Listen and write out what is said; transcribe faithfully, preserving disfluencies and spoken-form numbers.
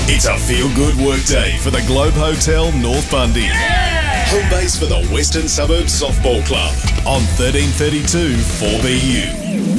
It's a feel-good work day for the Globe Hotel North Bundy. Yeah! Home base for the Western Suburbs Softball Club on thirteen thirty-two four B U.